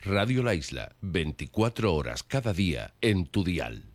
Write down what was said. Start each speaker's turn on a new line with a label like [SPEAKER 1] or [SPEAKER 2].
[SPEAKER 1] Radio La Isla, 24 horas cada día en tu dial.